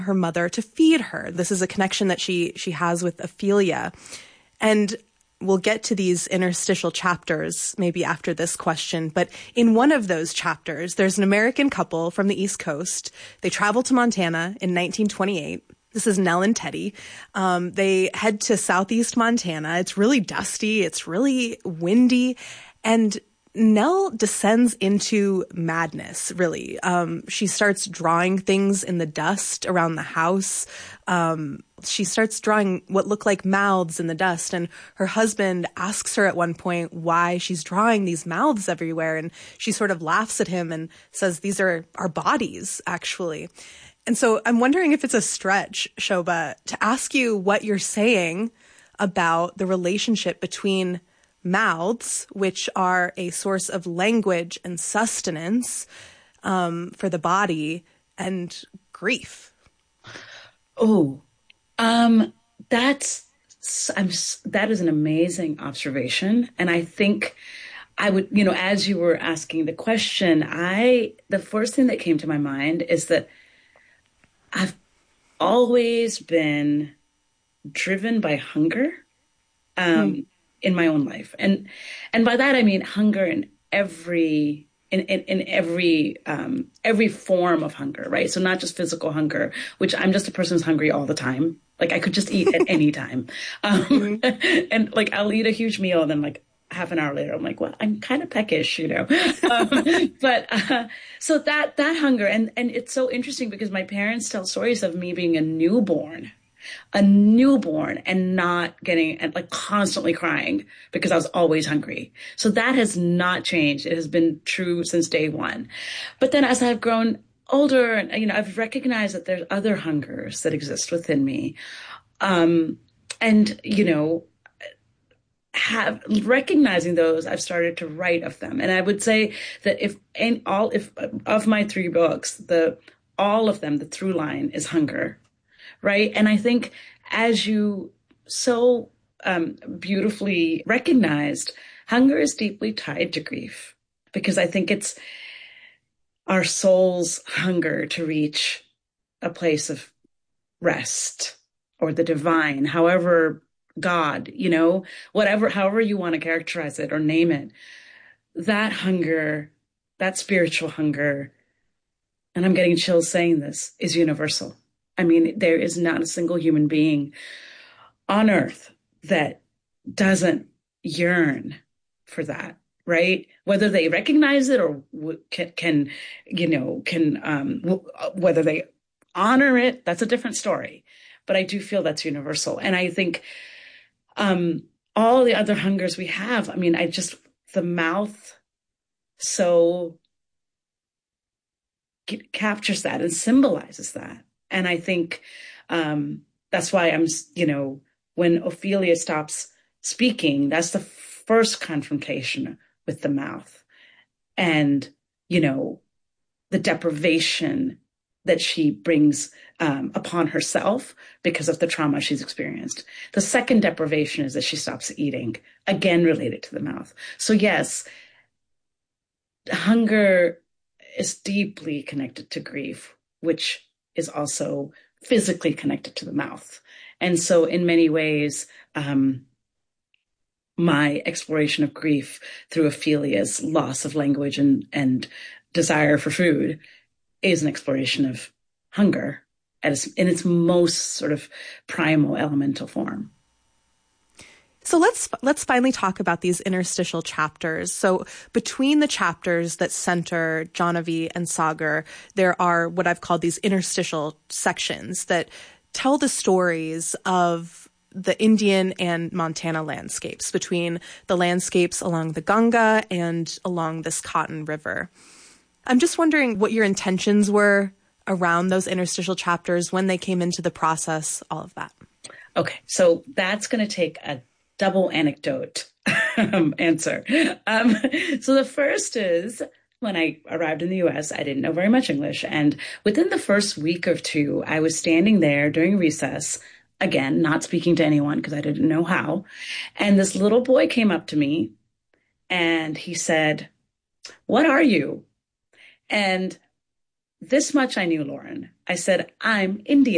her mother to feed her. This is a connection that she has with Ophelia. And we'll get to these interstitial chapters maybe after this question. But in one of those chapters, there's an American couple from the East Coast. They travel to Montana in 1928. This is Nell and Teddy. They head to southeast Montana. It's really dusty. It's really windy. And Nell descends into madness, really. She starts drawing things in the dust around the house. She starts drawing what look like mouths in the dust. And her husband asks her at one point why she's drawing these mouths everywhere. And she sort of laughs at him and says, these are our bodies, actually. And so I'm wondering if it's a stretch, Shobha, to ask you what you're saying about the relationship between mouths, which are a source of language and sustenance for the body, and grief. Oh, that is an amazing observation. And I think I would, as you were asking the question, the first thing that came to my mind is that I've always been driven by hunger in my own life. And by that, I mean hunger in every form of hunger, right? So not just physical hunger, which I'm just a person who's hungry all the time. Like I could just eat at any time. And like I'll eat a huge meal and then like half an hour later, I'm like, well, I'm kind of peckish, But so that hunger, and it's so interesting because my parents tell stories of me being a newborn and not getting, and like constantly crying because I was always hungry. So that has not changed. It has been true since day one. But then as I've grown older, and I've recognized that there's other hungers that exist within me, recognizing those, I've started to write of them. And I would say that if of my 3 books, all of them, the through line is hunger, right? And I think as you so beautifully recognized, hunger is deeply tied to grief, because I think it's our soul's hunger to reach a place of rest or the divine, however, God, however you want to characterize it or name it, that hunger, that spiritual hunger, and I'm getting chills saying this, is universal. I mean, there is not a single human being on earth that doesn't yearn for that, right? Whether they recognize it or can whether they honor it, that's a different story. But I do feel that's universal. And I think all the other hungers we have, I mean, the mouth so captures that and symbolizes that. And I think that's why when Ophelia stops speaking, that's the first confrontation with the mouth and, the deprivation that she brings upon herself because of the trauma she's experienced. The second deprivation is that she stops eating, again related to the mouth. So yes, hunger is deeply connected to grief, which is also physically connected to the mouth. And so in many ways, my exploration of grief through Ophelia's loss of language and desire for food is an exploration of hunger in its most sort of primal elemental form. So let's finally talk about these interstitial chapters. So between the chapters that center Jahnavi and Sagar, there are what I've called these interstitial sections that tell the stories of the Indian and Montana landscapes, between the landscapes along the Ganga and along this Cotton River. I'm just wondering what your intentions were around those interstitial chapters, when they came into the process, all of that. Okay, so that's going to take a double anecdote answer. So the first is, when I arrived in the U.S., I didn't know very much English. And within the first week or two, I was standing there during recess, again, not speaking to anyone because I didn't know how. And this little boy came up to me and he said, "What are you?" And this much I knew, Lauren. I said, "I'm Indian."